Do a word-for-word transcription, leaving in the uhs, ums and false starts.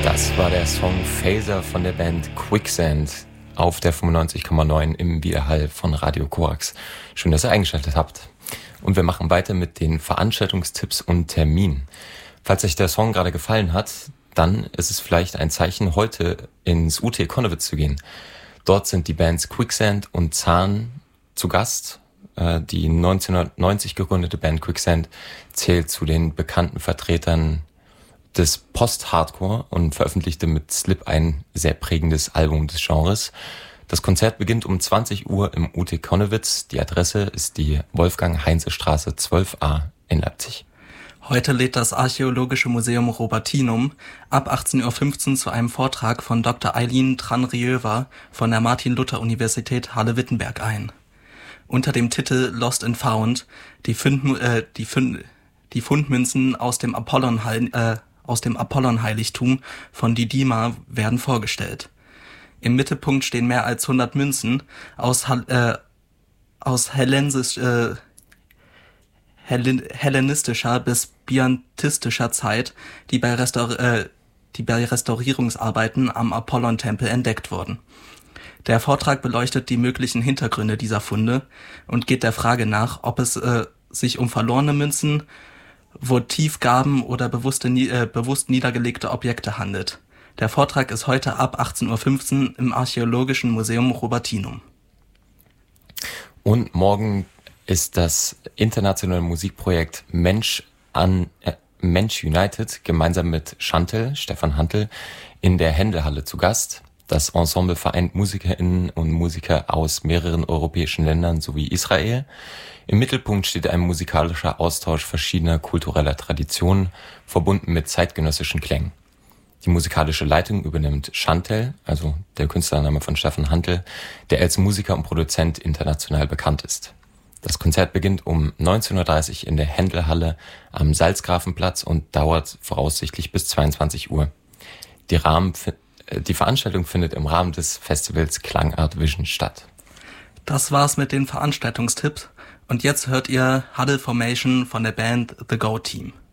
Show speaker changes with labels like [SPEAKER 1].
[SPEAKER 1] Das war der Song Phaser von der Band Quicksand auf der fünfundneunzig Komma neun im Widerhall von Radio Korax. Schön, dass ihr eingeschaltet habt. Und wir machen weiter mit den Veranstaltungstipps und Terminen. Falls euch der Song gerade gefallen hat, dann ist es vielleicht ein Zeichen, heute ins U T Connewitz zu gehen. Dort sind die Bands Quicksand und Zahn zu Gast. Die neunzehnhundertneunzig gegründete Band Quicksand zählt zu den bekannten Vertretern des Post-Hardcore und veröffentlichte mit Slip ein sehr prägendes Album des Genres. Das Konzert beginnt um zwanzig Uhr im U T Connewitz. Die Adresse ist die Wolfgang-Heinze-Straße zwölf a in Leipzig.
[SPEAKER 2] Heute lädt das Archäologische Museum Robertinum ab achtzehn Uhr fünfzehn zu einem Vortrag von Doktor Eileen Tran-Riöver von der Martin-Luther-Universität Halle-Wittenberg ein. Unter dem Titel Lost and Found, die, Fund, äh, die, Fund, die Fundmünzen aus dem Apollon, äh, aus dem Apollon-Heiligtum von Didima werden vorgestellt. Im Mittelpunkt stehen mehr als hundert Münzen aus, äh, aus Hellensisch, äh, Hellen, hellenistischer bis biantistischer Zeit, die bei, Restaur- äh, die bei Restaurierungsarbeiten am Apollon-Tempel entdeckt wurden. Der Vortrag beleuchtet die möglichen Hintergründe dieser Funde und geht der Frage nach, ob es äh, sich um verlorene Münzen, Votivgaben oder bewusste, äh, bewusst niedergelegte Objekte handelt. Der Vortrag ist heute ab achtzehn Uhr fünfzehn im Archäologischen Museum Robertinum.
[SPEAKER 1] Und morgen ist das internationale Musikprojekt Mensch an äh, Mensch United gemeinsam mit Chantel, Stefan Hantl, in der Händelhalle zu Gast. Das Ensemble vereint MusikerInnen und Musiker aus mehreren europäischen Ländern sowie Israel. Im Mittelpunkt steht ein musikalischer Austausch verschiedener kultureller Traditionen, verbunden mit zeitgenössischen Klängen. Die musikalische Leitung übernimmt Chantel, also der Künstlername von Stefan Hantl, der als Musiker und Produzent international bekannt ist. Das Konzert beginnt um neunzehn Uhr dreißig in der Händelhalle am Salzgrafenplatz und dauert voraussichtlich bis zweiundzwanzig Uhr. Die Rahmen Die Veranstaltung findet im Rahmen des Festivals Klangart Vision statt.
[SPEAKER 2] Das war's mit den Veranstaltungstipps und jetzt hört ihr Huddle Formation von der Band The Go Team.